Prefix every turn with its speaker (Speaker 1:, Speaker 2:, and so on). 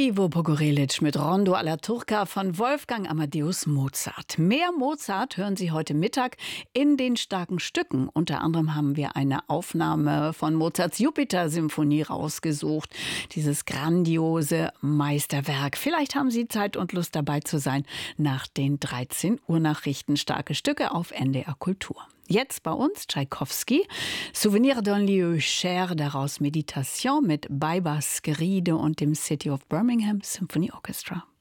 Speaker 1: Ivo Pogorelic mit Rondo alla Turca von Wolfgang Amadeus Mozart. Mehr Mozart hören Sie heute Mittag in den starken Stücken. Unter anderem haben wir eine Aufnahme von Mozarts Jupiter-Symphonie rausgesucht. Dieses grandiose Meisterwerk. Vielleicht haben Sie Zeit und Lust dabei zu sein nach den 13 Uhr Nachrichten. Starke Stücke auf NDR Kultur. Jetzt bei uns Tschaikowski, Souvenir d'un lieu cher, daraus Meditation mit Baibas Geride und dem City of Birmingham Symphony Orchestra.